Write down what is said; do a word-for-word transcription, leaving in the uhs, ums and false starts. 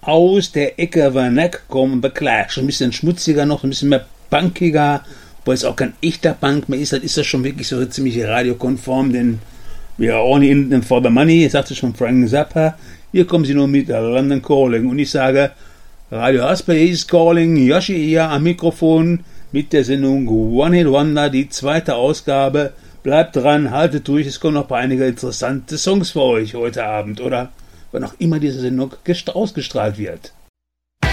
aus der Ecke Werneck kommen, beklar, schon ein bisschen schmutziger noch, ein bisschen mehr punkiger, wo es auch kein echter Punk mehr ist, dann ist das schon wirklich so ziemlich radiokonform, denn wir are only in for the money, sagte schon Frank Zappa. Hier kommen sie nur mit London Calling und ich sage, Radio Asper is calling, Yoshi hier am Mikrofon mit der Sendung One Hit Wonder, die zweite Ausgabe. Bleibt dran, haltet durch, es kommen noch ein paar einige interessante Songs für euch heute Abend oder wann auch immer diese Sendung ausgestrahlt wird.